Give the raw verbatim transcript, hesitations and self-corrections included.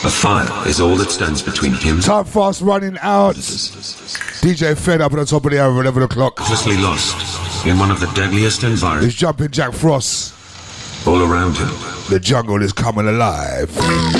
A fire is all that stands between him. Time fast running out. D J Fed up on the top of the hour at eleven o'clock. Hopelessly lost in one of the deadliest environments. He's jumping Jack Frost. All around him. The jungle is coming alive.